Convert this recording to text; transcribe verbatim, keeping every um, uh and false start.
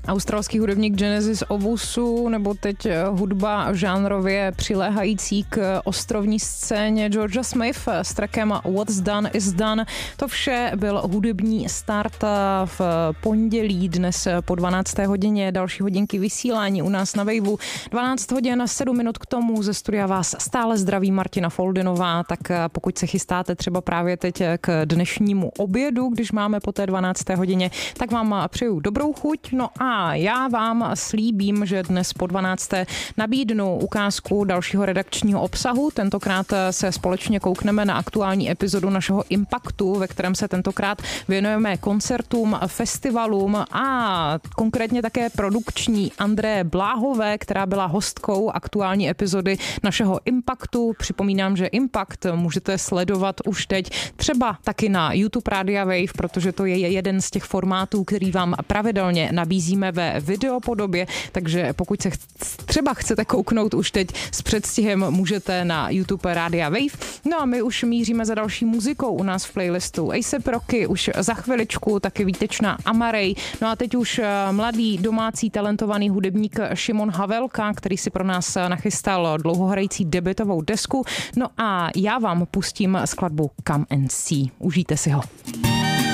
Australský hudebník Genesis Owusu, nebo teď hudba žánrově přiléhající k ostrovní scéně Georgia Smith s trackem What's Done is Done. To vše byl hudební start v pondělí, dnes po dvanácté hodině, další hodinky vysílání u nás na Waveu. dvanáct hodin, sedm minut k tomu, ze studia vás stále zdraví Martina Foldinová, tak pokud se chystáte třeba právě teď k dnešnímu obědu, když máme po té dvanácté hodině, tak vám přeju dobrou chuť. No a já vám slíbím, že dnes po dvanácté nabídnu ukázku dalšího redakčního obsahu. Tentokrát se společně koukneme na aktuální epizodu našeho Impactu, ve kterém se tentokrát věnujeme koncertům, festivalům a konkrétně také produkční André Bláhové, která byla hostkou aktuální epizody našeho Impactu. Připomínám, že Impact můžete sledovat už teď třeba taky na YouTube Rádia Wave, protože to je jeden z těch formátů, který vám pravidelně nabízíme ve videopodobě, takže pokud se třeba chcete kouknout už teď s předstihem, můžete na YouTube Rádia Wave. No a my už míříme za další muzikou u nás v playlistu. A$ep Rocky už za chviličku, taky výtečná Amarej. No a teď už mladý domácí talentovaný hudebník Šimon Havelka, který si pro nás nachystal dlouhohrající debutovou desku. No a já vám pustím skladbu Come and See. Užijte si ho.